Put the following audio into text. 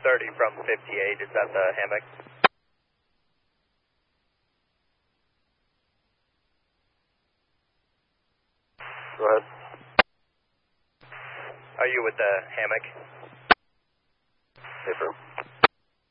30 from 58, is that the hammock? Go ahead. Are you with the hammock? Affirm.